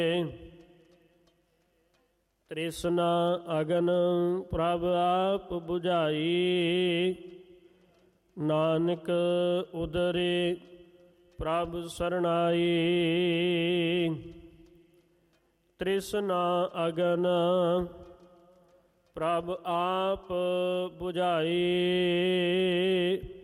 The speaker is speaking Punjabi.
ਤ੍ਰਿਸ਼ਨਾ ਅਗਨ ਪ੍ਰਭ ਆਪ ਬੁਝਾਈ, ਨਾਨਕ ਉਦਰੇ ਪ੍ਰਭ ਸਰਣਾਈ। ਤ੍ਰਿਸ਼ਨਾ ਅਗਨ ਪ੍ਰਭ ਆਪ ਬੁਝਾਈ,